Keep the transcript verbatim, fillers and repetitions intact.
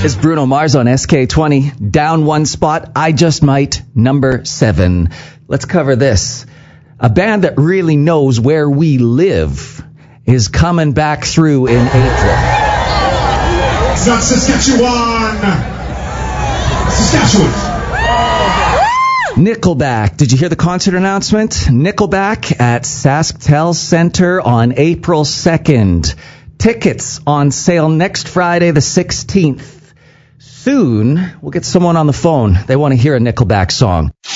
It's Bruno Mars on S K twenty. Down one spot, I Just Might, number seven. Let's cover this. A band that really knows where we live is coming back through in April. Not Saskatchewan. Saskatchewan. Nickelback. Did you hear the concert announcement? Nickelback at SaskTel Center on April second. Tickets on sale next Friday the sixteenth. Soon, we'll get someone on the phone. They want to hear a Nickelback song.